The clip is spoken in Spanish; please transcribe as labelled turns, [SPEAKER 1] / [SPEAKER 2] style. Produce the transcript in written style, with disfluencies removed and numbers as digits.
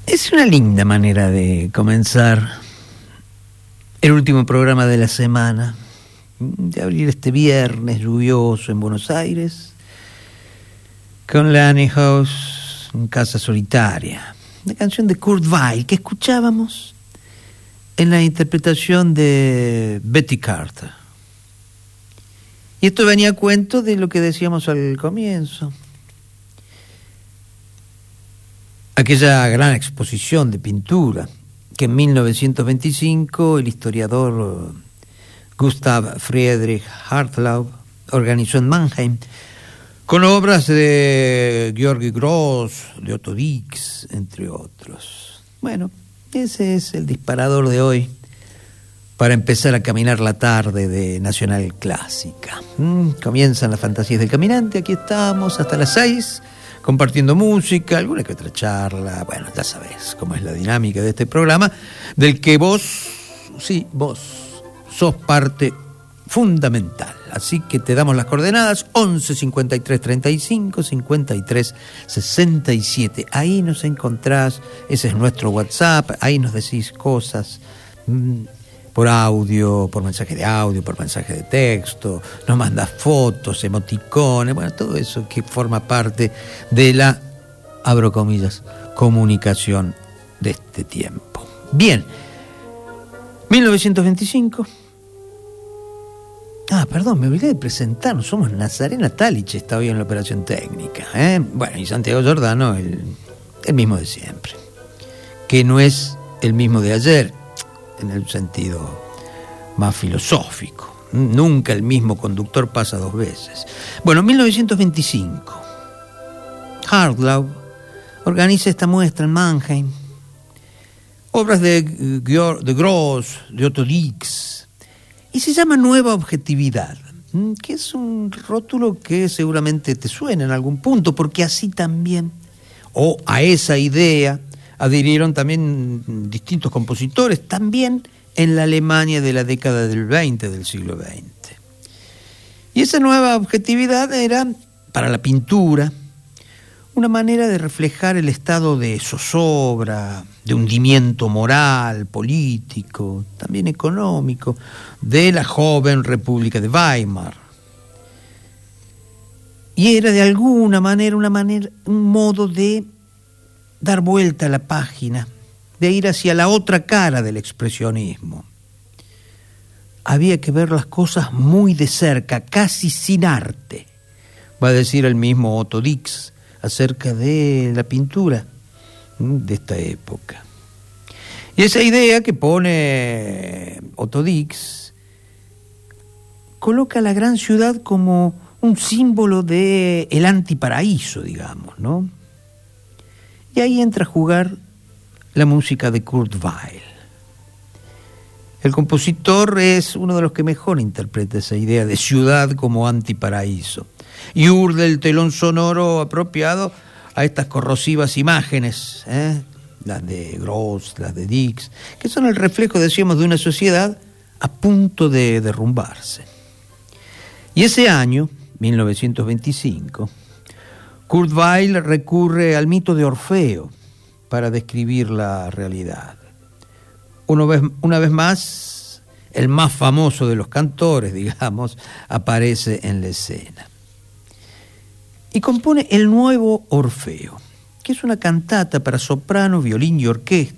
[SPEAKER 1] Es una linda manera de comenzar el último programa de la semana, de abrir este viernes lluvioso en Buenos Aires, con la House en Casa Solitaria, la canción de Kurt Weill que escuchábamos en la interpretación de Betty Carter. Y esto venía a cuento de lo que decíamos al comienzo. Aquella gran exposición de pintura que en 1925 el historiador Gustav Friedrich Hartlaub organizó en Mannheim con obras de Georgi Gross, de Otto Dix, entre otros. Bueno, ese es el disparador de hoy para empezar a caminar la tarde de Nacional Clásica. Comienzan las fantasías del caminante, aquí estamos hasta las 6, compartiendo música, alguna que otra charla. Bueno, ya sabés cómo es la dinámica de este programa, del que vos sos parte fundamental. Así que te damos las coordenadas: 11 53 35 53 67. Ahí nos encontrás, ese es nuestro WhatsApp, ahí nos decís cosas por audio, por mensaje de audio, por mensaje de texto, nos mandas fotos, emoticones, bueno, todo eso que forma parte de la, abro comillas, comunicación de este tiempo. Bien, 1925. Perdón, me olvidé de presentarnos. Somos Nazarena Talich, está hoy en la operación técnica. Bueno, y Santiago Giordano, el mismo de siempre. Que no es el mismo de ayer, en el sentido más filosófico. Nunca el mismo conductor pasa dos veces. Bueno, 1925. Hartlaub organiza esta muestra en Mannheim. Obras de Gross, de Otto Dix. Y se llama Nueva Objetividad, que es un rótulo que seguramente te suena en algún punto, porque así también, o a esa idea, adhirieron también distintos compositores, también en la Alemania de la década del 20, del siglo XX. Y esa nueva objetividad era, para la pintura, una manera de reflejar el estado de zozobra, de hundimiento moral, político, también económico, de la joven República de Weimar. Y era de alguna manera, un modo de dar vuelta a la página, de ir hacia la otra cara del expresionismo. Había que ver las cosas muy de cerca, casi sin arte, va a decir el mismo Otto Dix acerca de la pintura de esta época. Y esa idea que pone Otto Dix coloca a la gran ciudad como un símbolo de el antiparaíso, digamos, ¿no? Y ahí entra a jugar la música de Kurt Weill. El compositor es uno de los que mejor interpreta esa idea de ciudad como antiparaíso y urde el telón sonoro apropiado a estas corrosivas imágenes, las de Gross, las de Dix, que son el reflejo, decíamos, de una sociedad a punto de derrumbarse. Y ese año, 1925, Kurt Weill recurre al mito de Orfeo para describir la realidad. Una vez más, el más famoso de los cantores, digamos, aparece en la escena. Y compone el nuevo Orfeo, que es una cantata para soprano, violín y orquesta,